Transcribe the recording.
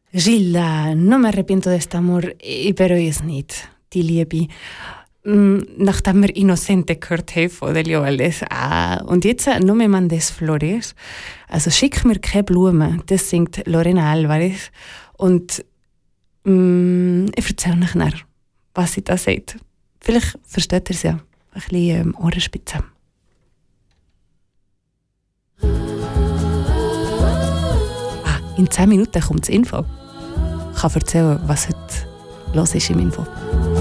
Gilda, no me arrepiento de este amor, pero es nicht, die Liebe. Nachdem wir Innocente gehört haben von Delio Valdez. Und jetzt no me mandes flores. Also schick mir keine Blumen. Das singt Lorena Alvarez. Und ich erzähle euch nachher, was sie da sagt. Vielleicht versteht ihr es ja. Ein bisschen Ohrenspitze. In 10 Minuten kommt das Info. Ich kann erzählen, was heute los ist im Info.